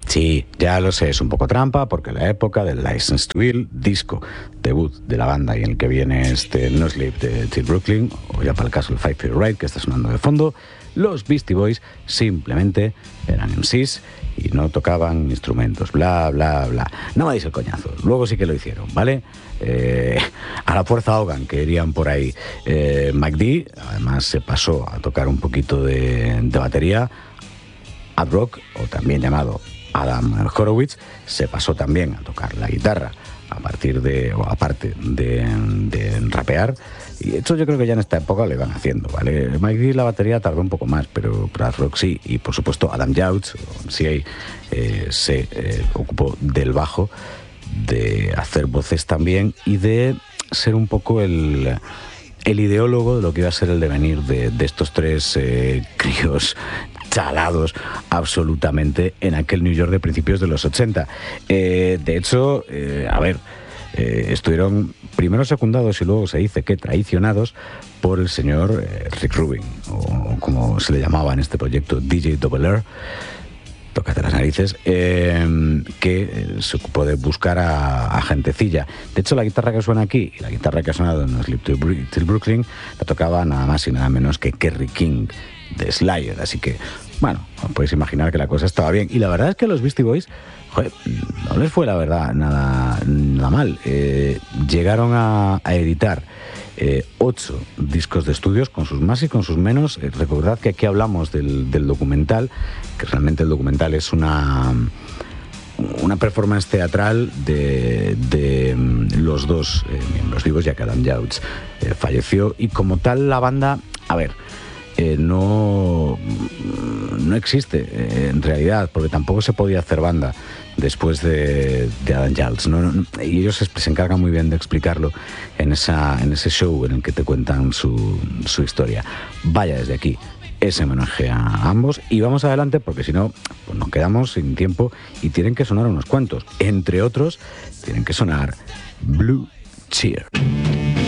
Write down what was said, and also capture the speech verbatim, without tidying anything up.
Sí, ya lo sé, es un poco trampa porque la época del License to Ill, disco debut de la banda y en el que viene este No Sleep de Till Brooklyn, o ya para el caso el Five Feet Right que está sonando de fondo, los Beastie Boys simplemente eran M Cs y no tocaban instrumentos, bla, bla, bla. No me deis el coñazo, luego sí que lo hicieron, ¿vale? Eh, a la fuerza ahogan, que irían por ahí. Eh, Mike D, además, se pasó a tocar un poquito de, de batería. Ad Rock, o también llamado Adam Horowitz, se pasó también a tocar la guitarra a partir de, o aparte de, de rapear, y de hecho yo creo que ya en esta época lo iban haciendo, ¿vale? Mike D la batería tardó un poco más, pero, pero Ad Rock sí, y por supuesto Adam Yauch, o M C A, eh, se eh, ocupó del bajo, de hacer voces también y de ser un poco el... el ideólogo de lo que iba a ser el devenir de, de estos tres eh, críos chalados absolutamente en aquel New York de principios de los ochenta. Eh, de hecho, eh, a ver, eh, estuvieron primero secundados y luego se dice que traicionados por el señor eh, Rick Rubin, o como se le llamaba en este proyecto, D J Double R, tócate las narices, eh, que eh, se ocupó de buscar a, a gentecilla. De hecho, la guitarra que suena aquí y la guitarra que ha sonado en No Sleep Till Brooklyn la tocaba nada más y nada menos que Kerry King de Slayer, así que, bueno, podéis imaginar que la cosa estaba bien. Y la verdad es que los Beastie Boys, joder, no les fue la verdad nada, nada mal. Eh, llegaron a, a editar Eh, ocho discos de estudios, con sus más y con sus menos. Eh, recordad que aquí hablamos del, del documental, que realmente el documental es una, una performance teatral de, de los dos eh, miembros vivos, ya que Adam Yauch eh, falleció, y como tal la banda, a ver, eh, no, no existe eh, en realidad, porque tampoco se podía hacer banda después de, de Adam Yauch, ¿no? No, y ellos se, se encargan muy bien de explicarlo en, esa, en ese show en el que te cuentan su, su historia. Vaya desde aquí ese homenaje a ambos y vamos adelante, porque si no, pues nos quedamos sin tiempo y tienen que sonar unos cuantos. Entre otros, tienen que sonar Blue Cheer.